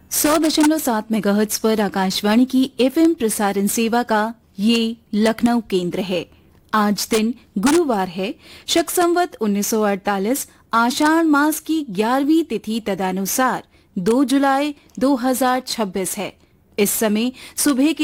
100.7 megahertz पर आकाशवाणी की FM प्रसारण सेवा का ये लखनऊ केंद्र है। आज दिन गुरुवार है, शक संवत 1948 आषाढ़ मास की 11वीं तिथि तदनुसार 2 जुलाई 2026 है। इस समय सुबह के